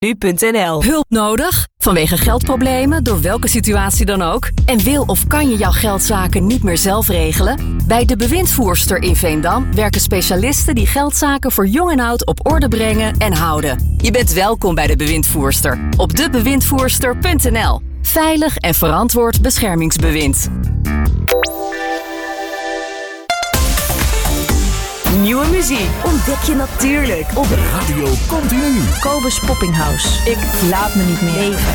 Nu.nl. Hulp nodig? Vanwege geldproblemen, door welke situatie dan ook? En wil of kan je jouw geldzaken niet meer zelf regelen? Bij De Bewindvoerster in Veendam werken specialisten die geldzaken voor jong en oud op orde brengen en houden. Je bent welkom bij De Bewindvoerster op debewindvoerster.nl. Veilig en verantwoord beschermingsbewind. Nieuwe muziek ontdek je natuurlijk op Radio Continu. Kobus Poppinghouse. Ik laat me niet meer leven.